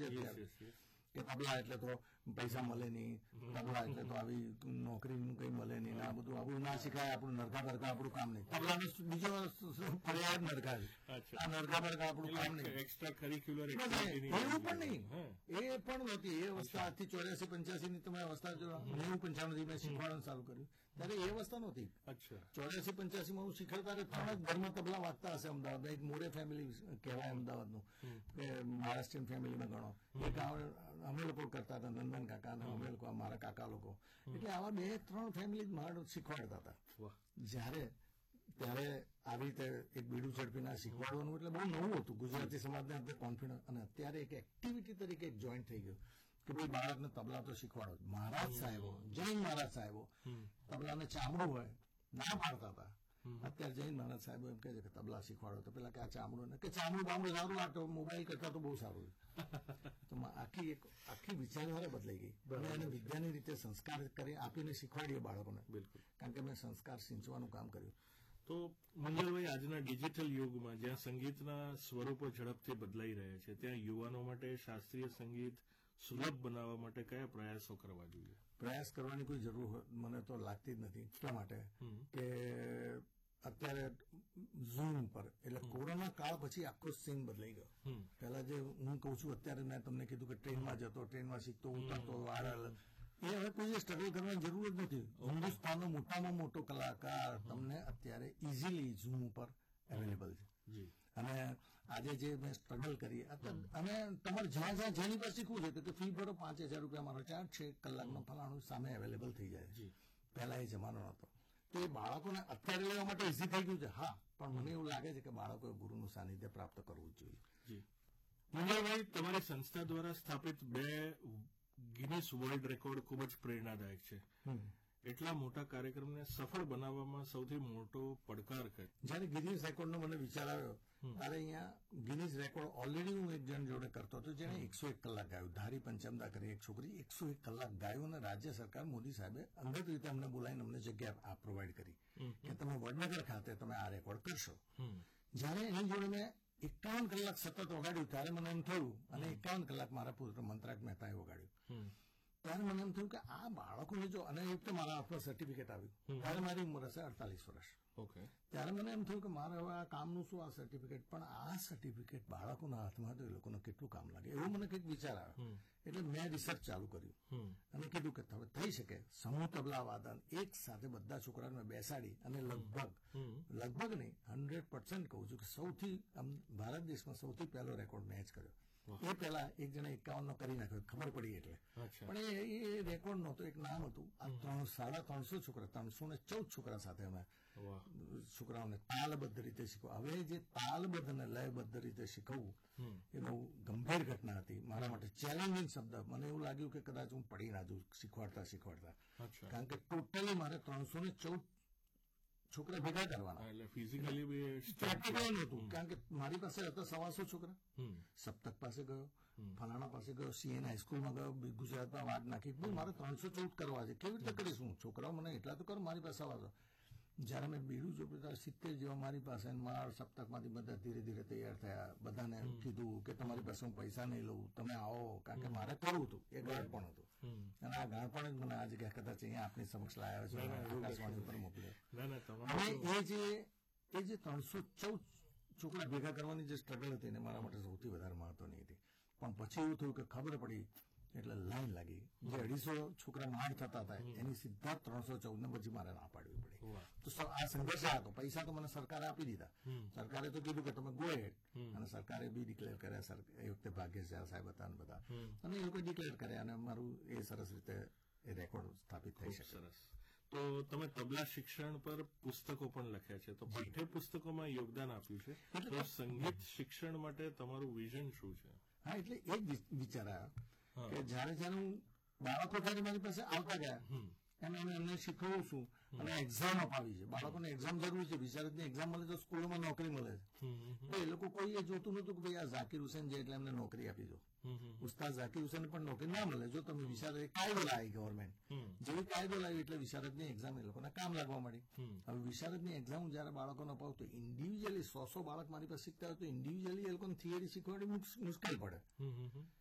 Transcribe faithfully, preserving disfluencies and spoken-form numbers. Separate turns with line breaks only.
છે અત્યારે કે તબલા એટલે તો પૈસા મળે નહીં, તબલા એટલે તો આવી નોકરીનું કઈ મળે નહીં, આ બધું આપણું ના શીખાય, આપણું નરકા બરકા આપણું કામ નહીં. તબલાનો બીજો પર્યાય નરકા છે, આ નરકા બરકા આપણું કામ નહીં.
એક્સ્ટ્રા કરિક્યુલર
એવું પણ નહીં, એ પણ નહોતી એ અવસ્થા. આજથી ચોર્યાસી પંચ્યાસી ની તમે અવસ્થા જો નેવું પંચાણું થી મેં શીખવાનું ચાલુ કર્યું ત્યારે એ અવસ્થા નહોતી. ચોર્યાસી પંચ્યાસી માં હું શીખડતા ત્રણ જ ઘરમાં તબલા વાગતા હશે અમદાવાદ. એક મોરે ફેમિલી કહેવાય અમદાવાદનું, મહારાષ્ટ્રીયન ફેમિલીમાં ગણો. એક અમે લોકો કરતા હતા, નંદન કાકા અને અમે લોકો મારા કાકા લોકો. એટલે આવા બે ત્રણ ફેમિલી મારા શીખવાડતા હતા. જયારે ત્યારે આવી રીતે એક બીડું ઝડપીને શીખવાડવાનું એટલે બહુ નવું હતું ગુજરાતી સમાજને આપણે કોન્ફિડન્સ. અને અત્યારે એક એક્ટિવિટી તરીકે એક જોઈન્ટ થઈ ગયું કે ભાઈ બાળકને તબલા તો શીખવાડો. મહારાજ સાહેબો, જૈન મહારાજ સાહેબો તબલાને ચામડું હોય ના પાડતા હતા. અત્યારે જૈન મહારાજ સાહેબો એમ કહે છે કે તબલા શીખવાડો તો પેલા કે આ ચામડું ને કે ચામડું બામડું સારું, આ તો મોબાઈલ કરતા તો બહુ સારું. તો આખી એક આખી વિચારધારા બદલાઈ ગઈ અને એને વિદ્યાની રીતે સંસ્કાર કરી આપીને શીખવાડીએ બાળકોને. બિલકુલ, કારણ કે મેં સંસ્કાર સિંચવાનું કામ કર્યું.
તો મંગલભાઈ, આજના ડિજિટલ યુગમાં જ્યાં સંગીતના સ્વરૂપો ઝડપથી બદલાઈ રહ્યા છે ત્યાં યુવાનો માટે શાસ્ત્રીય સંગીત સુલભ બનાવવા માટે કયા પ્રયાસો કરવા જોઈએ?
પ્રયાસ કરવાની કોઈ જરૂર મને તો લાગતી જ નથી. એટલા માટે કે અત્યારે ઝૂમ પર એટલે કોરોના કાળ પછી આખો સીન બદલાઈ ગયો. પેલા જે હું કઉ છું અત્યારે મેં તમને કીધું કે ટ્રેનમાં જતો, ટ્રેનમાં શીખતો, ઉતરતો, વાયરલ, એ હવે કોઈ સ્ટ્રગલ કરવાની જરૂર જ નથી. હિન્દુસ્તાનનો મોટામાં મોટો કલાકાર તમને અત્યારે ઇઝીલી ઝૂમ ઉપર અવેલેબલ છે. અને આજે જે મેં સ્ટ્રગલ કરી અને તમારે જ્યાં જ્યાં જેની પર શીખવું છે તો ફી ભરો, પાંચ હજાર રૂપિયા મારો ચાર્જ છે, કલાકનો ફલાણું સામે અવેલેબલ થઈ જાય. પહેલા એ જમાનો નહોતો. તો એ બાળકોને અત્યારે લેવા માટે ઇઝી થઈ ગયું છે. હા, પણ મને એવું લાગે છે કે બાળકોએ ગુરુનું સાનિધ્ય પ્રાપ્ત કરવું જ જોઈએ.
મંગલભાઈ, તમારી સંસ્થા દ્વારા સ્થાપિત બે ગિનિસ વર્લ્ડ રેકોર્ડ ખૂબ જ પ્રેરણાદાયક છે. એટલા મોટા કાર્યક્રમને સફળ બનાવવામાં સૌથી મોટો પડકાર કયો?
જયારે ગિનિસ રેકોર્ડનો મને વિચાર આવ્યો ત્યારે અહીંયા ગિનિસ રેકોર્ડ ઓલરેડી હું એક જણ જોડે કરતો હતો જેને એકસો એક કલાક ગાયું. ધારી પંચમદા કરી એક છોકરી એકસો એક કલાક ગાયું અને રાજ્ય સરકાર મોદી સાહેબે અંગત રીતે અમને બોલાવીને અમને જગ્યા પ્રોવાઈડ કરી કે તમે વડનગર ખાતે તમે આ રેકોર્ડ કરશો. જયારે એની જોડે મેં એકાવન કલાક સતત વગાડ્યું ત્યારે મને એમ થયું, અને એકાવન કલાક મારા પુત્ર મંત્રાક મહેતાએ વગાડ્યું, ત્યારે મને એમ થયું કે આ બાળકોને જો, અને એ વખતે મારા હાથમાં સર્ટિફિકેટ આવ્યું ત્યારે મારી ઉંમર હશે અડતાલીસ વર્ષ. ત્યારે મને એમ થયું કે મારે હવે આ કામનું શું આ સર્ટિફિકેટ, પણ આ સર્ટિફિકેટ બાળકોના હાથમાં તો એ લોકોને કેટલું કામ લાગે એવું મને કંઈક વિચાર આવ્યો. એટલે મેં રિસર્ચ ચાલુ કર્યું અને કીધું કે હવે થઈ શકે સમૂહ તબલા વાદન એક સાથે બધા છોકરાઓને બેસાડી અને લગભગ લગભગ નહીં હંડ્રેડ પર્સન્ટ કહું છું કે સૌથી ભારત દેશમાં સૌથી પહેલો રેકોર્ડ મેં જ કર્યો. એ પેલા એક જણા એકાવન નો કરી નાખ્યો, ખબર પડી એટલે. પણ એ રેકોર્ડ નહોતો, એક નામ હતું. આ ત્રણ સાડા ત્રણસો છોકરા, ત્રણસો ને ચૌદ છોકરા સાથે અમે છોકરાઓને તાલબદ્ધ રીતે શીખવા. હવે જે તાલબદ્ધ અને લયબદ્ધ રીતે શીખવવું એ બહુ ગંભીર ઘટના હતી મારા માટે, ચેલેન્જિંગ શબ્દ. મને એવું લાગ્યું કે કદાચ હું પડી ના જઉં શીખવાડતા શીખવાડતા, કારણ કે ટોટલી મારે ત્રણસો ને ચૌદ છોકરા ભેગા કરવાના. પ્રેક્ટિકલ નહોતું, કારણ કે મારી પાસે હતા સવાસો છોકરા. સપ્તક પાસે ગયો, ફલાણા પાસે ગયો, સીએન હાઈસ્કૂલમાં ગયો, ગુજરાતમાં વાત નાખી. મારે ત્રણસો ચૌદ કરવા છે, કેવી રીતે કરીશું? છોકરાઓ મને એટલા તો કરો, મારી પાસે સવાસો. જયારે મેં બીડું જોયું સિત્તેર જેવા મારી પાસે, મારા સપ્તકમાંથી બધા ધીરે ધીરે તૈયાર થયા. બધાને કીધું કે તમારી પાસે હું પૈસા નહીં લઉં, તમે આવો, કારણ કે મારે કરવું હતું. એ ગાળપણ હતું અને આ ગાળપણ જ મને આજે કદાચ અહીંયા આપની સમક્ષ લાવ્યા છે, આકાશવાણી ઉપર મોકલ્યો. અને એ જે એ જે ત્રણસો ચૌદ છોકરા ભેગા કરવાની જે સ્ટ્રગલ હતી ને મારા માટે સૌથી વધારે મહત્વની હતી. પણ પછી એવું થયું કે ખબર પડી એટલે લાઈન લાગી. જે અઢીસો છોકરા માર થતા હતા એની સીધા ત્રણસો ચૌદ ને પછી મારે ના પાડવી પડી. તો આ સંઘર્ષ હતો. પૈસા તો મને સરકારે આપી દીધા. સરકારે તો કીધું કે તમે ગો હેડ, અને સરકારે બી ડિક્લેર કર્યા. એ વખતે ભાગ્યેશ ઝા સાહેબ હતા ને બધા, અને એ લોકો ડિક્લેર કર્યા અને મારું એ સરસ રીતે એ રેકોર્ડ સ્થાપિત થઈ શકે.
સરસ. તો તમે તબલા શિક્ષણ પર પુસ્તકો પણ લખ્યા છે, તો પાઠ્ય પુસ્તકોમાં યોગદાન આપ્યું છે, તો સંગીત શિક્ષણ માટે તમારું વિઝન શું છે?
હા, એટલે એ જ વિચાર આવ્યો કે જયારે જયારે હું બાળકો જયારે મારી પાસે આવતા ગયા એમ અમે એમને શીખવું છું અને એક્ઝામ અપાવી છે. બાળકોને એક્ઝામ જરૂર છે. વિચારતની એક્ઝામ મળે તો સ્કૂલોમાં નોકરી મળે છે. તો એ લોકો કોઈ એ જોતું નતું કે ભાઈ આ ઝાકીર હુસેન છે એટલે એમને નોકરી આપી દો. ઉસ્તાદ ઝાકીર હુસેન પણ નોકરી ના મળે જો તમે વિચાર કાયદો લાવી ગવર્મેન્ટ જેવી કાયદો લાવી એટલે વિશારદની એક્ઝામ એ લોકોને કામ લાગવા મળી. હવે વિશારદની એક્ઝામ હું જયારે બાળકોને અપાવું તો ઇન્ડિવિજ્યુઅલી સો સો બાળક મારી પાસે શીખતા હોય તો ઇન્ડિવિજ્યુઅલી એ લોકોને થિયરી શીખવાડી મુશ્કેલ પડે.